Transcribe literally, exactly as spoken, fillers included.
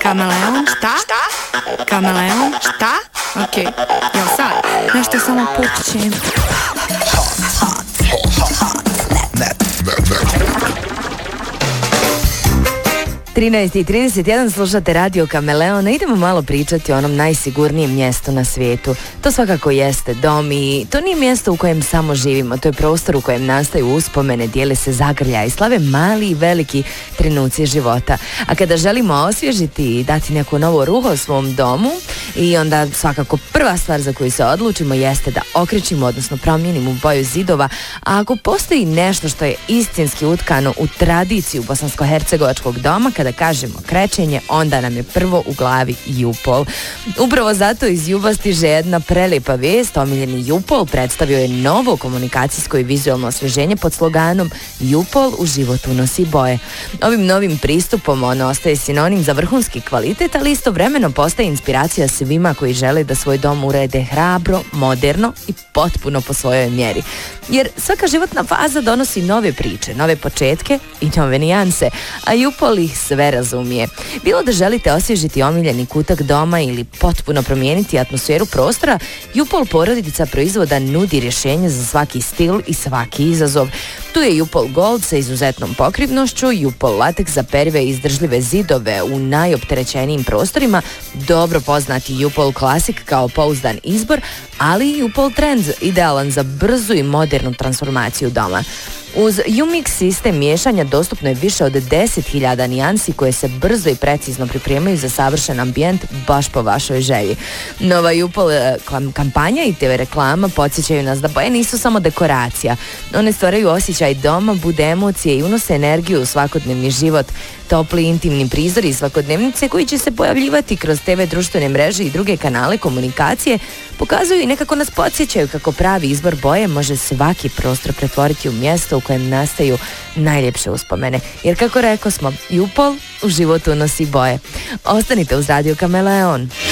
Kameleon, šta? Šta? Kameleon, šta? Okej, okay. Jel sad? Nešto samo pukćem. trinaest i trideset jedan slušate Radio Kameleon. Idemo malo pričati o onom najsigurnijem mjestu na svijetu. To svakako jeste dom i to nije mjesto u kojem samo živimo. To je prostor u kojem nastaju uspomene, dijele se zagrljaji, slave mali i veliki trenuci života. A kada želimo osvježiti i dati neku novu ruho svom domu, i onda svakako prva stvar za koju se odlučimo jeste da okrećimo, odnosno promijenimo boju zidova. A ako postoji nešto što je istinski utkano u tradiciju bosansko-hercegovačkog doma, kada kažemo krećenje, onda nam je prvo u glavi Jupol. Upravo zato iz Juba stiže jedna prelijepa vijest. Omiljeni Jupol predstavio je novo komunikacijsko i vizualno osvježenje pod sloganom Jupol u životu nosi boje. Ovim novim pristupom ono ostaje sinonim za vrhunski kvalitet, ali istovremeno postaje inspiracija svima koji žele da svoj dom urede hrabro, moderno i potpuno po svojoj mjeri. Jer svaka životna faza donosi nove priče, nove početke i nove nijanse, a Jupol ih sve razumije. Bilo da želite osvježiti omiljeni kutak doma ili potpuno promijeniti atmosferu prostora, Jupol porodica proizvoda nudi rješenje za svaki stil i svaki izazov. Tu je Jupol Gold sa izuzetnom pokrivnošću, Jupol Latex za perive i izdržljive zidove u najopterećenijim prostorima, dobro poznati Jupol Classic kao pouzdan izbor, ali i Jupol Trends idealan za brzu i modernu transformaciju doma. Uz Umix sistem miješanja dostupno je više od deset hiljada nijansi koje se brzo i precizno pripremaju za savršen ambijent baš po vašoj želji. Nova Jupol kampanja i te ve reklama podsjećaju nas da boje nisu samo dekoracija. One stvaraju osjećaj doma, bude emocije i unose energiju u svakodnevni život. Topli intimni prizori i svakodnevnice koji će se pojavljivati kroz te ve društvene mreže i druge kanale komunikacije pokazuju i nekako nas podsjećaju kako pravi izbor boje može svaki prostor pretvoriti u mjesto u kojem nastaju najljepše uspomene. Jer kako rekao smo, Jupol u životu nosi boje. Ostanite uz Radio Kameleon.